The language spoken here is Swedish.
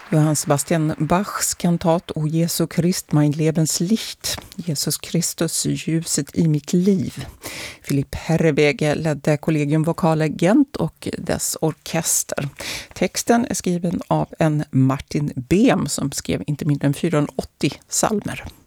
Johann Sebastian Bachs kantat O Jesu Christ, mein Lebenslicht, Jesus Kristus, ljuset i mitt liv. Philipp Herrewege ledde Collegium Vocale Gent och dess orkester. Texten är skriven av en Martin Behm som skrev inte mindre än 480 psalmer.